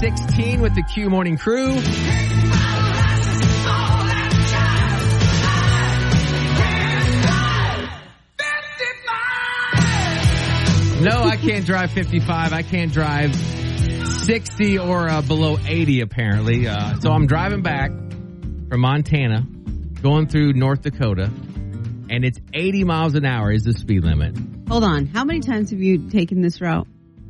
6:16 with the Q Morning Crew. No, I can't drive 55. I can't drive 60 or below 80, apparently. So I'm driving back from Montana, going through North Dakota, and it's 80 miles an hour is the speed limit. Hold on. How many times have you taken this route?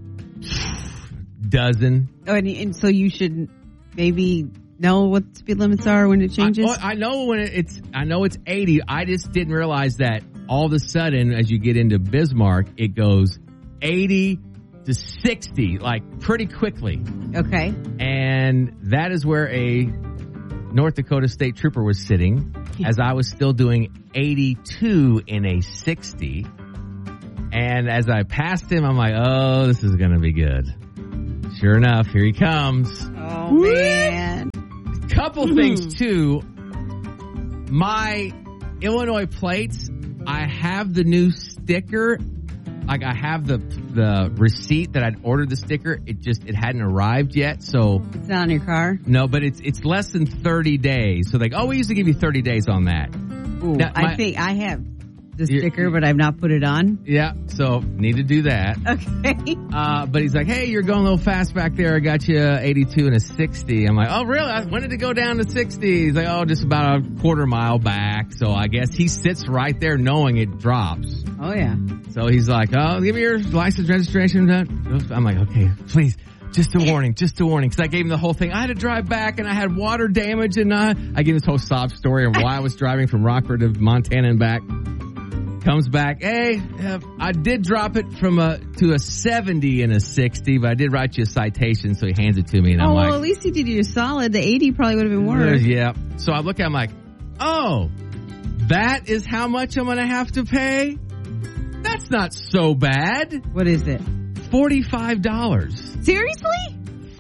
Dozen. Oh, and so you should maybe know what speed limits are when it changes? I know when I know it's 80. I just didn't realize that all of a sudden, as you get into Bismarck, it goes 80 to 60, like pretty quickly. Okay. And that is where a North Dakota State Trooper was sitting as I was still doing 82 in a 60. And as I passed him, I'm like, oh, this is going to be good. Sure enough, here he comes. Oh, man. Couple things, too. My Illinois plates, I have the new sticker. Like, I have the receipt that I'd ordered the sticker. It hadn't arrived yet, so... It's not on your car? No, but it's less than 30 days. So, we used to give you 30 days on that. Ooh, now, I think I have the sticker, but I've not put it on. Yeah, so need to do that. Okay. But he's like, hey, you're going a little fast back there. I got you 82 and a 60. I'm like, oh, really? When did it go down to 60? He's like, oh, just about a quarter mile back. So I guess he sits right there knowing it drops. Oh, yeah. So he's like, oh, give me your license registration. I'm like, okay, please. Just a warning. Because I gave him the whole thing. I had to drive back, and I had water damage, and I gave this whole sob story of why I was driving from Rockford to Montana and back. Comes back, hey, I did drop it to a 70 and a 60, but I did write you a citation, so he hands it to me, and I'm like... well, at least he did you a solid. The 80 probably would have been worse. Yeah. So I look at him like, oh, that is how much I'm going to have to pay? That's not so bad. What is it? $45. Seriously?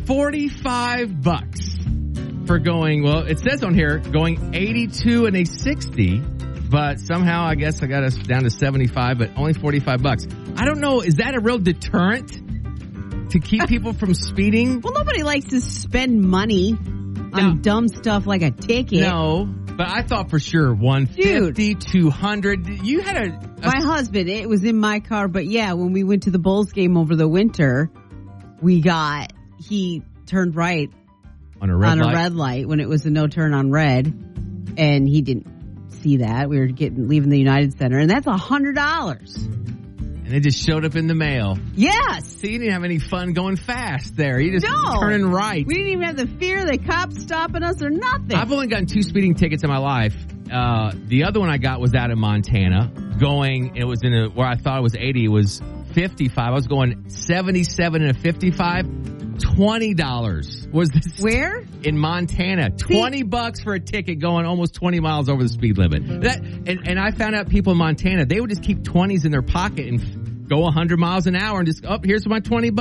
$45 for going, well, it says on here, going 82 and a 60, but somehow I guess I got us down to 75, but only $45. I don't know, is that a real deterrent to keep people from speeding? Well, nobody likes to spend money on dumb stuff like a ticket. No, but I thought for sure 150, 200. You had my husband, it was in my car, but yeah, when we went to the Bulls game over the winter, he turned right on a red light when it was a no turn on red, and he didn't see that. We were leaving the United Center, and that's $100. And it just showed up in the mail. Yes. So you didn't have any fun going fast there. You just turning right. We didn't even have the fear of the cops stopping us or nothing. I've only gotten 2 speeding tickets in my life. The other one I got was out in Montana. It was where I thought it was 80. It was 55. I was going 77 and a 55. $20 was this. Where? In Montana. $20 for a ticket going almost 20 miles over the speed limit. And I found out people in Montana, they would just keep 20s in their pocket and go 100 miles an hour and just, here's my $20.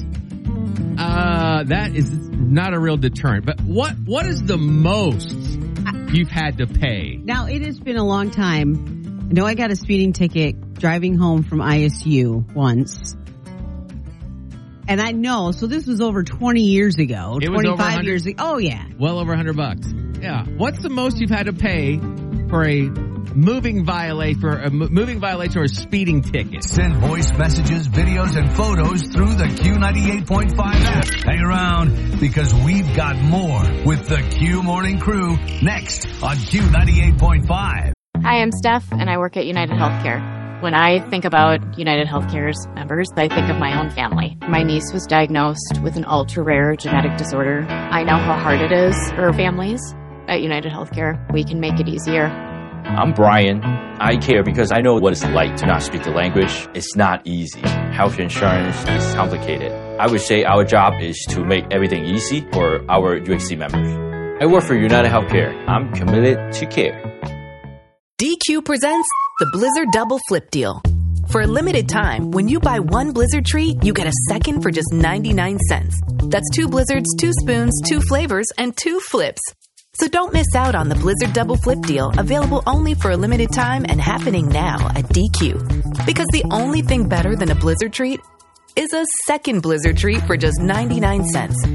That is not a real deterrent. But what is the most you've had to pay? Now, it has been a long time. I know I got a speeding ticket driving home from ISU once. And I know, so this was over 20 years ago, 25 years ago. Oh, yeah. Well over $100. Yeah. What's the most you've had to pay for a moving violation or a speeding ticket? Send voice messages, videos, and photos through the Q98.5 app. Hang around because we've got more with the Q Morning Crew next on Q98.5. Hi, I'm Steph, and I work at United Healthcare. When I think about United Healthcare's members, I think of my own family. My niece was diagnosed with an ultra-rare genetic disorder. I know how hard it is for families. At United Healthcare, we can make it easier. I'm Brian. I care because I know what it's like to not speak the language. It's not easy. Health insurance is complicated. I would say our job is to make everything easy for our UHC members. I work for United Healthcare. I'm committed to care. DQ presents the Blizzard Double Flip Deal. For a limited time, when you buy one Blizzard treat, you get a second for just 99 cents. That's 2 Blizzards, 2 spoons, 2 flavors, and 2 flips. So don't miss out on the Blizzard Double Flip Deal, available only for a limited time and happening now at DQ. Because the only thing better than a Blizzard treat is a second Blizzard treat for just 99 cents.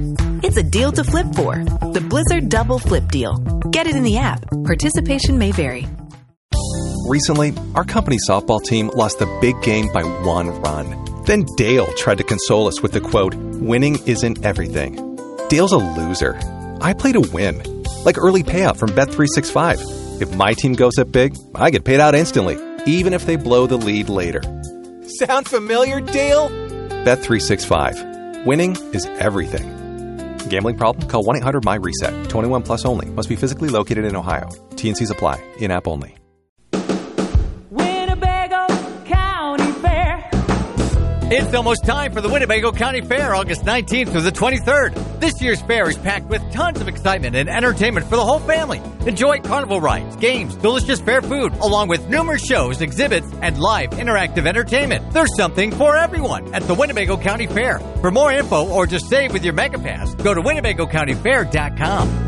It's a deal to flip for. The Blizzard Double Flip Deal. Get it in the app. Participation may vary. Recently, our company softball team lost the big game by 1 run. Then Dale tried to console us with the quote, "Winning isn't everything." Dale's a loser. I play to win. Like early payout from Bet365. If my team goes up big, I get paid out instantly, even if they blow the lead later. Sound familiar, Dale? Bet365. Winning is everything. Gambling problem? Call 1-800-MY-RESET. 21 plus only. Must be physically located in Ohio. T&Cs apply. In-app only. Winnebago County Fair. It's almost time for the Winnebago County Fair, August 19th through the 23rd. This year's fair is packed with tons of excitement and entertainment for the whole family. Enjoy carnival rides, games, delicious fair food, along with numerous shows, exhibits, and live interactive entertainment. There's something for everyone at the Winnebago County Fair. For more info or to save with your MegaPass, go to WinnebagoCountyFair.com.